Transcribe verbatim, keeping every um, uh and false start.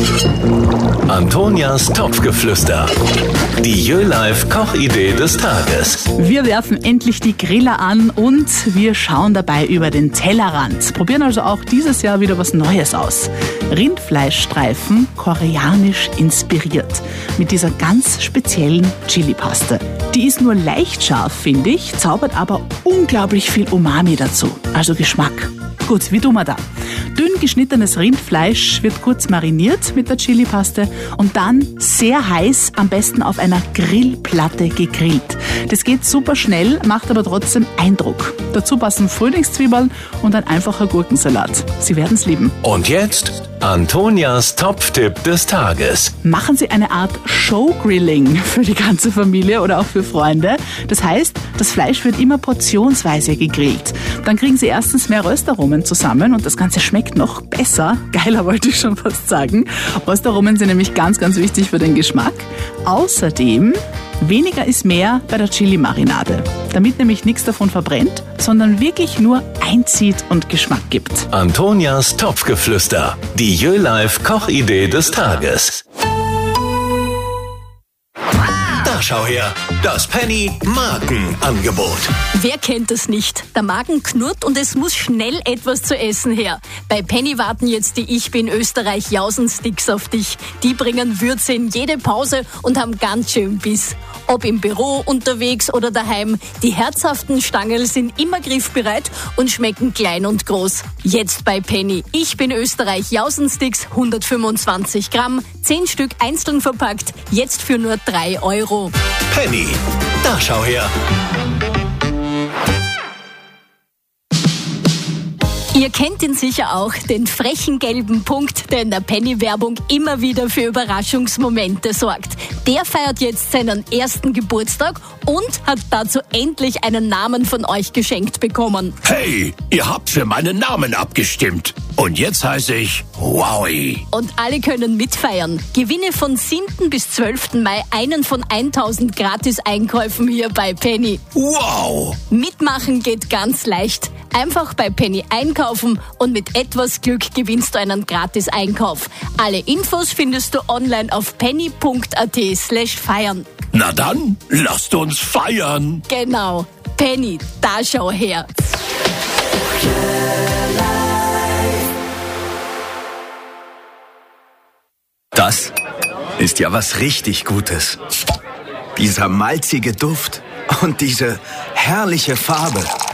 Antonias Topfgeflüster. Die Jö-Life-Kochidee des Tages. Wir werfen endlich die Griller an und wir schauen dabei über den Tellerrand. Probieren also auch dieses Jahr wieder was Neues aus. Rindfleischstreifen, koreanisch inspiriert. Mit dieser ganz speziellen Chili-Paste. Die ist nur leicht scharf, finde ich, zaubert aber unglaublich viel Umami dazu. Also Geschmack. Gut, wie tun wir da? Dünn geschnittenes Rindfleisch wird kurz mariniert mit der Chili-Paste und dann sehr heiß, am besten auf einer Grillplatte gegrillt. Das geht super schnell, macht aber trotzdem Eindruck. Dazu passen Frühlingszwiebeln und ein einfacher Gurkensalat. Sie werden es lieben. Und jetzt Antonias Topftipp des Tages. Machen Sie eine Art Showgrilling für die ganze Familie oder auch für Freunde. Das heißt, das Fleisch wird immer portionsweise gegrillt. Dann kriegen Sie erstens mehr Röstaromen zusammen und das Ganze schmeckt noch besser. Geiler wollte ich schon fast sagen. Röstaromen sind nämlich ganz, ganz wichtig für den Geschmack. Außerdem weniger ist mehr bei der Chili-Marinade, damit nämlich nichts davon verbrennt, sondern wirklich nur einzieht und Geschmack gibt. Antonias Topfgeflüster. Die Jö-Life-Kochidee des Tages. Da schau her, das Penny-Markenangebot. Wer kennt das nicht? Der Magen knurrt und es muss schnell etwas zu essen her. Bei Penny warten jetzt die Ich bin Österreich Jausensticks auf dich. Die bringen Würze in jede Pause und haben ganz schön Biss. Ob im Büro, unterwegs oder daheim, die herzhaften Stangerl sind immer griffbereit und schmecken klein und groß. Jetzt bei Penny. Ich bin Österreich Jausensticks, hundertfünfundzwanzig Gramm, zehn Stück einzeln verpackt, jetzt für nur drei Euro. Penny, da schau her. Ihr kennt ihn sicher auch, den frechen gelben Punkt, der in der Penny-Werbung immer wieder für Überraschungsmomente sorgt. Der feiert jetzt seinen ersten Geburtstag und hat dazu endlich einen Namen von euch geschenkt bekommen. Hey, ihr habt für meinen Namen abgestimmt. Und jetzt heiße ich Wowie. Und alle können mitfeiern. Gewinne von siebten bis zwölften Mai einen von tausend Gratis-Einkäufen hier bei Penny. Wow! Mitmachen geht ganz leicht. Einfach bei Penny einkaufen und mit etwas Glück gewinnst du einen Gratis-Einkauf. Alle Infos findest du online auf penny.at slash feiern. Na dann, lasst uns feiern. Genau. Penny, da schau her. Das ist ja was richtig Gutes. Dieser malzige Duft und diese herrliche Farbe.